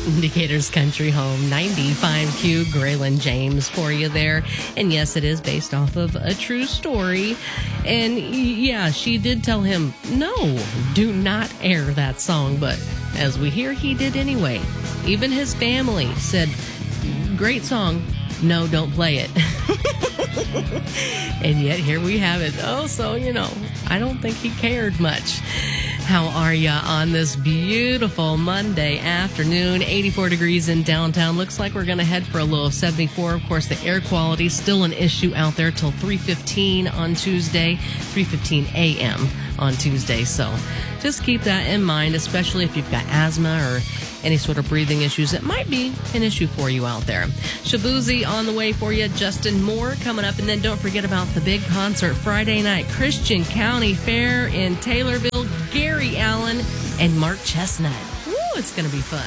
Decatur's Country Home, 95Q, Graylin James for you there. And yes, it is based off of a true story. And yeah, she did tell him, no, do not air that song. But as we hear, he did anyway. Even his family said, great song. No, don't play it. And yet here we have it. Oh, so, I don't think he cared much. How are you on this beautiful Monday afternoon? 84 degrees in downtown. Looks like we're going to head for a low of 74. Of course, the air quality still an issue out there till 3:15 on Tuesday, 3:15 a.m. on Tuesday. So just keep that in mind, especially if you've got asthma or any sort of breathing issues. It might be an issue for you out there. Shabuzi on the way for you. Justin Moore coming up. And then don't forget about the big concert Friday night. Christian County Fair in Taylorville. Gary Allen and Mark Chestnut. Woo, it's going to be fun.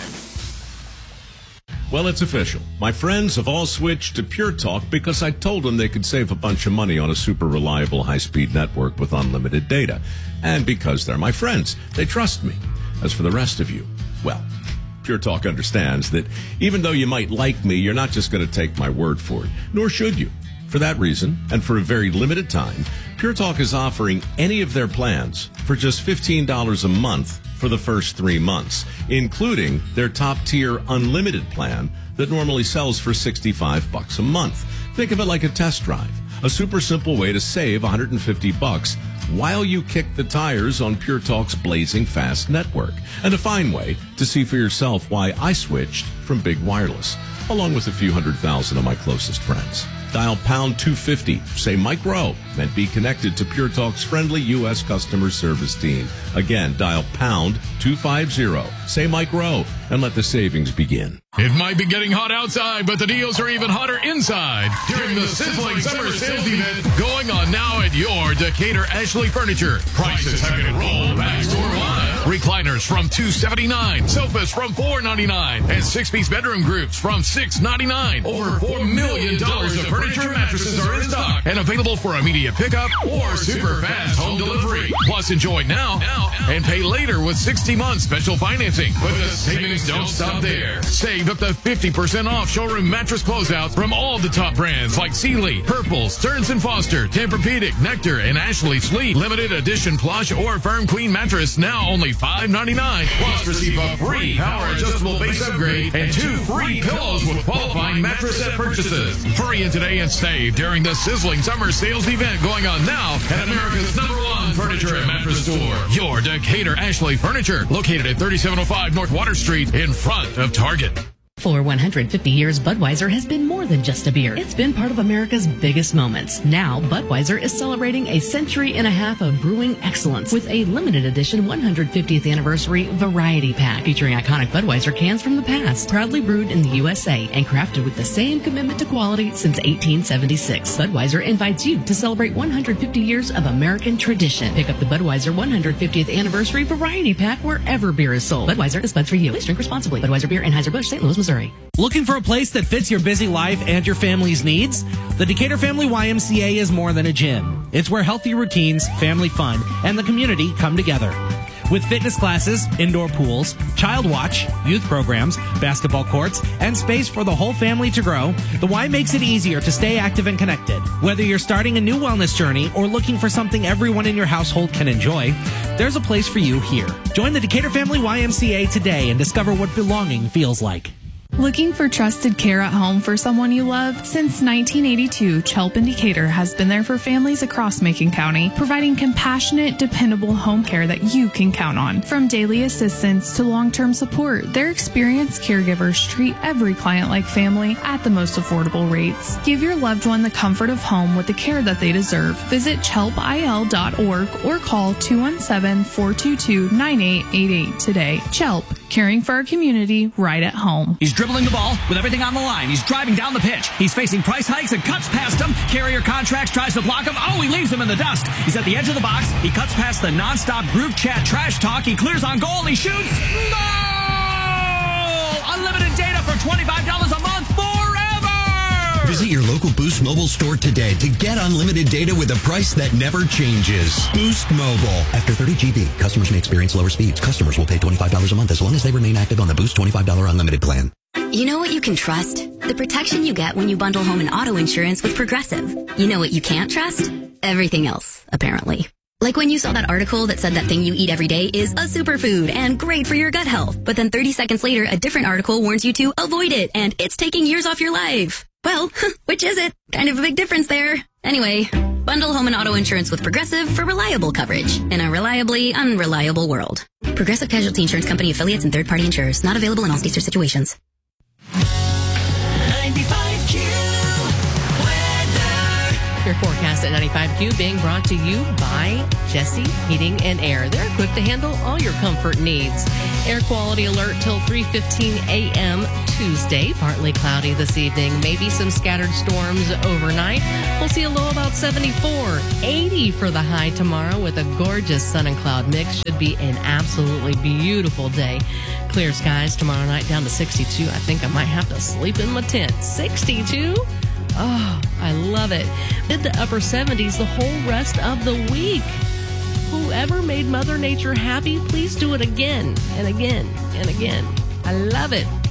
Well, it's official. My friends have all switched to Pure Talk because I told them they could save a bunch of money on a super reliable high-speed network with unlimited data. And because they're my friends, they trust me. As for the rest of you, well, Pure Talk understands that even though you might like me, you're not just going to take my word for it, nor should you. For that reason, and for a very limited time, Pure Talk is offering any of their plans for just $15 a month for the first 3 months, including their top-tier unlimited plan that normally sells for $65 a month. Think of it like a test drive, a super simple way to save $150 while you kick the tires on Pure Talk's blazing fast network, and a fine way to see for yourself why I switched from Big Wireless, along with a few 100,000 of my closest friends. Dial pound 250, say Mike Rowe, and be connected to Pure Talk's friendly U.S. customer service team. Again, dial pound 250, say Mike Rowe, and let the savings begin. It might be getting hot outside, but the deals are even hotter inside during the sizzling summer sales event going on now at your Decatur Ashley Furniture. Prices have been rolled back store-wide. Recliners from $279, sofas from $499, and 6-piece bedroom groups from $699. Over $4 million of furniture and mattresses are in stock and available for immediate pickup or super fast home delivery. Plus, enjoy now and pay later with 60 months special financing. But the savings don't stop there. Save up to 50% off showroom mattress closeouts from all the top brands like Sealy, Purple, Stearns & Foster, Tempur-Pedic, Nectar, and Ashley Sleep. Limited edition plush or firm queen mattress now only $5.99. Plus, receive a free power adjustable base upgrade and 2 free pillows with qualifying mattress set purchases. Hurry in today and save during the sizzling summer sales event going on now at America's #1 furniture and mattress store. Your Decatur Ashley Furniture, located at 3705 North Water Street in front of Target. For 150 years, Budweiser has been more than just a beer. It's been part of America's biggest moments. Now, Budweiser is celebrating a century and a half of brewing excellence with a limited edition 150th anniversary variety pack featuring iconic Budweiser cans from the past, proudly brewed in the USA and crafted with the same commitment to quality since 1876. Budweiser invites you to celebrate 150 years of American tradition. Pick up the Budweiser 150th anniversary variety pack wherever beer is sold. Budweiser is Bud for you. Please drink responsibly. Budweiser Beer, Anheuser-Busch, St. Louis, Missouri. Looking for a place that fits your busy life and your family's needs? The Decatur Family YMCA is more than a gym. It's where healthy routines, family fun, and the community come together. With fitness classes, indoor pools, child watch, youth programs, basketball courts, and space for the whole family to grow, the Y makes it easier to stay active and connected. Whether you're starting a new wellness journey or looking for something everyone in your household can enjoy, there's a place for you here. Join the Decatur Family YMCA today and discover what belonging feels like. Looking for trusted care at home for someone you love? Since 1982, Chelp in Decatur has been there for families across Macon County, providing compassionate, dependable home care that you can count on. From daily assistance to long-term support, their experienced caregivers treat every client like family at the most affordable rates. Give your loved one the comfort of home with the care that they deserve. Visit chelpil.org or call 217-422-9888 today. Chelp, caring for our community right at home. He's dribbling the ball with everything on the line. He's driving down the pitch. He's facing price hikes and cuts past him. Carrier Contracts tries to block him. Oh, he leaves him in the dust. He's at the edge of the box. He cuts past the nonstop group chat trash talk. He clears on goal and he shoots. Goal! Unlimited data for $25 a month forever! Visit your local booth Boost Mobile store today to get unlimited data with a price that never changes. Boost Mobile. After 30 GB, customers may experience lower speeds. Customers will pay $25 a month as long as they remain active on the Boost $25 unlimited plan. You know what you can trust? The protection you get when you bundle home and auto insurance with Progressive. You know what you can't trust? Everything else, apparently. Like when you saw that article that said that thing you eat every day is a superfood and great for your gut health. But then 30 seconds later, a different article warns you to avoid it and it's taking years off your life. Well, which is it? Kind of a big difference there. Anyway, bundle home and auto insurance with Progressive for reliable coverage in a reliably unreliable world. Progressive Casualty Insurance Company affiliates and third-party insurers. Not available in all states or situations. 95Q weather. Your forecast at 95Q being brought to you by Jesse Heating and Air. They're equipped to handle all your comfort needs. Air quality alert till 3:15 a.m. Tuesday. Partly cloudy this evening. Maybe some scattered storms overnight. We'll see a low about 74. 80 for the high tomorrow with a gorgeous sun and cloud mix. Should be an absolutely beautiful day. Clear skies tomorrow night down to 62. I think I might have to sleep in my tent. 62? Oh, I love it. Mid to upper 70s the whole rest of the week. Whoever made Mother Nature happy, please do it again and again and again. I love it.